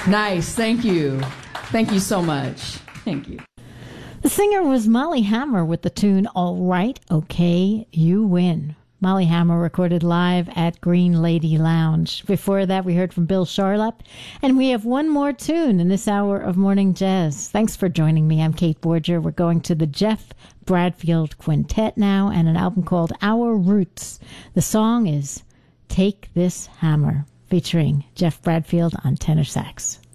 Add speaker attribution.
Speaker 1: Nice. Thank you. Thank you so much. Thank you.
Speaker 2: The singer was Molly Hammer with the tune All Right, Okay, You Win. Molly Hammer recorded live at Green Lady Lounge. Before that, we heard from Bill Charlap. And we have one more tune in this hour of Morning Jazz. Thanks for joining me. I'm Kate Borger. We're going to the Jeff Bradfield Quintet now and an album called Our Roots. The song is Take This Hammer, featuring Jeff Bradfield on tenor sax.